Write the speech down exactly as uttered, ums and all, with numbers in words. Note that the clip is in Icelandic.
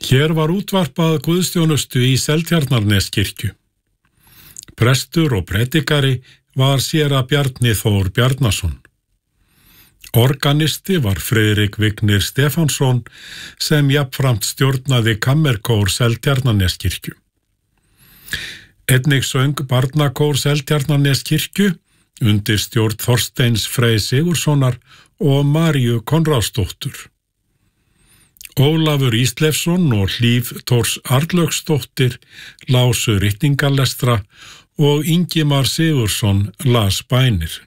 Hér var útvarpað guðsþjónustu í Seltjarnarneskirkju. Prestur og predikari var séra Bjarni Þór Bjarnason. Organisti var Friðrik Vignir Stefánsson sem jafnframt stjórnaði kammerkór Seltjarnarneskirkju. Einnig söng barnakór Seltjarnarneskirkju undir stjórn Þorsteins Frey Sigurðssonar og Maríu Konráðsdóttur. Ólafur Íslefsson og Hlíf Thors Arnlaugsdóttir lásu ritningalestra og Ingimar Sigurðsson las bænir.